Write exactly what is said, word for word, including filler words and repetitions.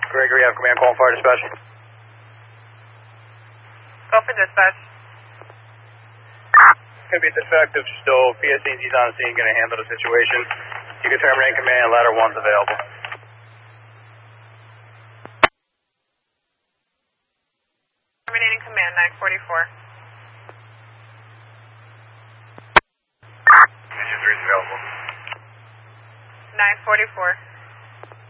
Gregory, have command call fire dispatch. Go for dispatch. Going to be defective stove. P S E Z's on scene, going to handle the situation. You can terminate command, ladder one's available. Terminating command, nine forty-four. Engine three is available. nine forty-four.